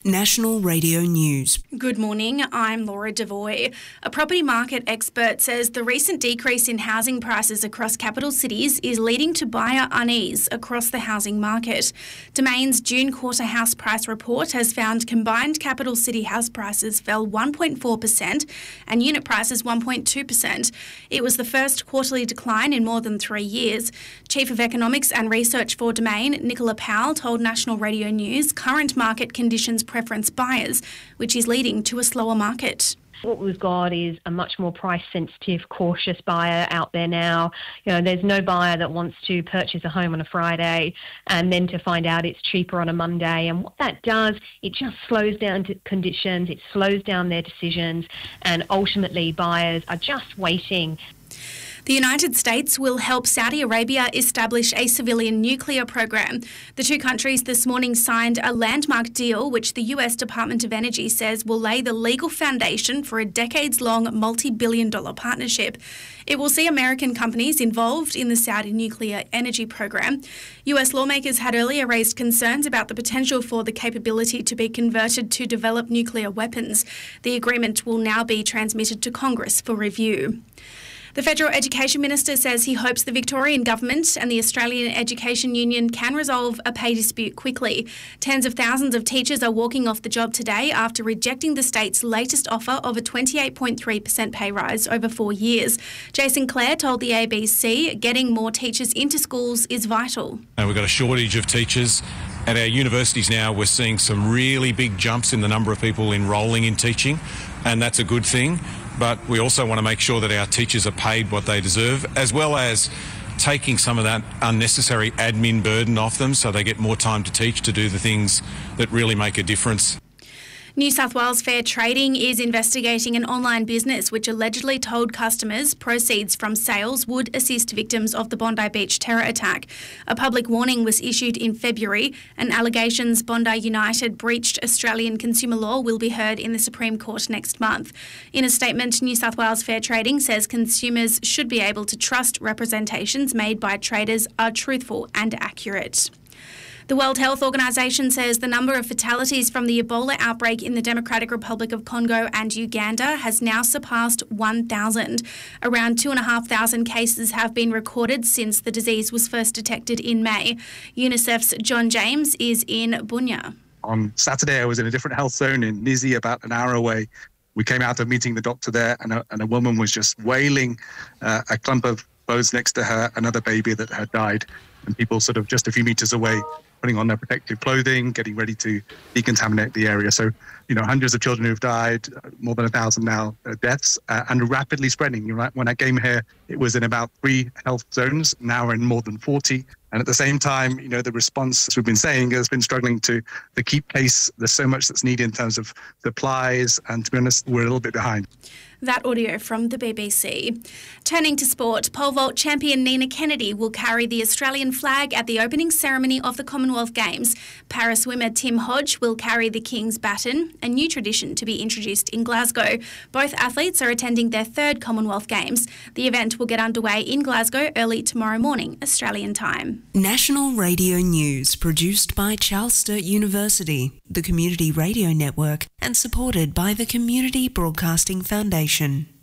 National Radio News. Good morning, I'm Laura Devoy. A property market expert says the recent decrease in housing prices across capital cities is leading to buyer unease across the housing market. Domain's June quarter house price report has found combined capital city house prices fell 1.4% and unit prices 1.2%. It was the first quarterly decline in more than 3 years. Chief of Economics and Research for Domain, Nicola Powell, told National Radio News current market conditions preference buyers, which is leading to a slower market. What we've got is a much more price-sensitive, cautious buyer out there now. There's no buyer that wants to purchase a home on a Friday and then to find out it's cheaper on a Monday. And what that does, it just slows down conditions, it slows down their decisions, and ultimately buyers are just waiting. The United States will help Saudi Arabia establish a civilian nuclear program. The two countries this morning signed a landmark deal which the US Department of Energy says will lay the legal foundation for a decades-long multi-billion-dollar partnership. It will see American companies involved in the Saudi nuclear energy program. US lawmakers had earlier raised concerns about the potential for the capability to be converted to develop nuclear weapons. The agreement will now be transmitted to Congress for review. The Federal Education Minister says he hopes the Victorian Government and the Australian Education Union can resolve a pay dispute quickly. Tens of thousands of teachers are walking off the job today after rejecting the state's latest offer of a 28.3% pay rise over 4 years. Jason Clare told the ABC getting more teachers into schools is vital. We've got a shortage of teachers. At our universities now, we're seeing some really big jumps in the number of people enrolling in teaching, and that's a good thing. But we also want to make sure that our teachers are paid what they deserve, as well as taking some of that unnecessary admin burden off them so they get more time to teach, to do the things that really make a difference. New South Wales Fair Trading is investigating an online business which allegedly told customers proceeds from sales would assist victims of the Bondi Beach terror attack. A public warning was issued in February, and allegations Bondi United breached Australian consumer law will be heard in the Supreme Court next month. In a statement, New South Wales Fair Trading says consumers should be able to trust representations made by traders are truthful and accurate. The World Health Organization says the number of fatalities from the Ebola outbreak in the Democratic Republic of Congo and Uganda has now surpassed 1,000. Around 2,500 cases have been recorded since the disease was first detected in May. UNICEF's John James is in Bunya. On Saturday, I was in a different health zone in Nizi, about an hour away. We came out of meeting the doctor there, and a woman was just wailing a clump of clothes next to her, another baby that had died, and people sort of just a few meters away putting on their protective clothing, getting ready to decontaminate the area. So, hundreds of children who've died, more than 1,000 now deaths, and rapidly spreading. Right? When I came here, it was in about 3 health zones. Now we're in more than 40. And at the same time, the response, as we've been saying, has been struggling to keep pace. There's so much that's needed in terms of supplies, and to be honest, we're a little bit behind. That audio from the BBC. Turning to sport, pole vault champion Nina Kennedy will carry the Australian flag at the opening ceremony of the Commonwealth Games. Para swimmer Tim Hodge will carry the King's baton, a new tradition to be introduced in Glasgow. Both athletes are attending their 3rd Commonwealth Games. The event will get underway in Glasgow early tomorrow morning, Australian time. National Radio News, produced by Charles Sturt University, the Community Radio Network, and supported by the Community Broadcasting Foundation.